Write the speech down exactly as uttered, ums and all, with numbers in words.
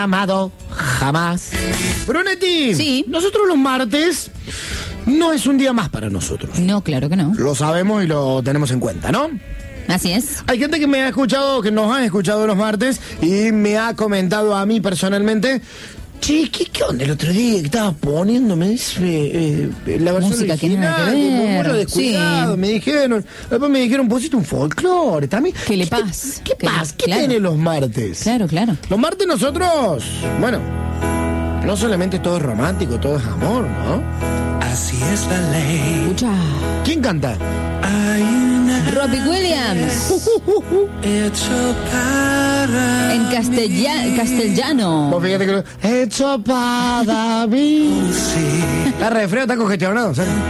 amado jamás. Brunetti, sí. Nosotros los martes no es un día más para nosotros. No, claro que no. Lo sabemos y lo tenemos en cuenta, ¿no? Así es. Hay gente que me ha escuchado, que nos ha escuchado los martes y me ha comentado a mí personalmente. Che, ¿qué, ¿qué onda el otro día que estabas poniendo? Me dice eh, eh, la versión música que nada que original, ver. Murmullo Descuidado, Sí. me dijeron. Después me dijeron, pusiste un folclore también. ¿Qué le ¿Qué, pasa? ¿Qué, ¿Qué- pasa? ¿Qué claro. tiene los martes? Claro, claro. Los martes nosotros, bueno, no solamente todo es romántico, todo es amor, ¿no? Así es la ley. Escucha. ¿Quién canta? Hay una Robbie Williams. hecho para En castella- castellano. Vos fíjate que lo... Hecho para mí. sí. La refreo está congestionado, ¿sabes?